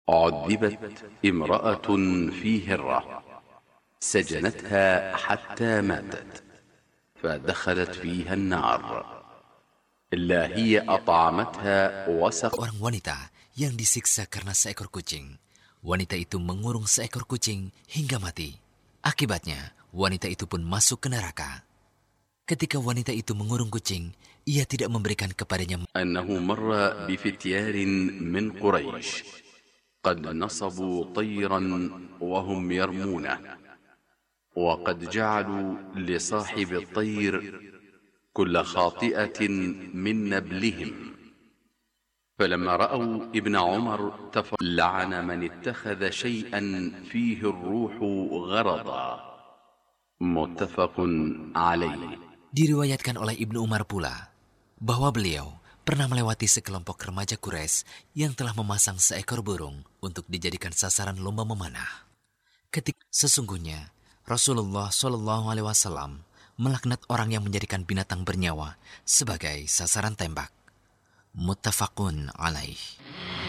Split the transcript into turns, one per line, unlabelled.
عذبت امرأة في هرة، سجنتها حتى ماتت، فدخلت فيها النار، لا هي أطعمتها
Orang wanita yang disiksa karena seekor kucing. Wanita itu mengurung seekor kucing hingga mati. Akibatnya, wanita itu pun masuk ke neraka. Ketika wanita itu mengurung kucing, ia tidak memberikan kepadanya.
أنه مر بفتيان من قريش قد نصبوا طيرا وهم يرمونه، وقد جعلوا لصاحب الطير كل خاطئة من نبلهم، فلما رأوا ابن عمر لعن من اتخذ شيئا فيه الروح غرضا. متفق عليه.
Diriwayatkan oleh Ibnu Umar pula bahwa beliau pernah melewati sekelompok remaja Quraisy yang telah memasang seekor burung untuk dijadikan sasaran lomba memanah. Sesungguhnya Rasulullah Shallallahu Alaihi Wasallam melaknat orang yang menjadikan binatang bernyawa sebagai sasaran tembak. Muttafaqun alaih.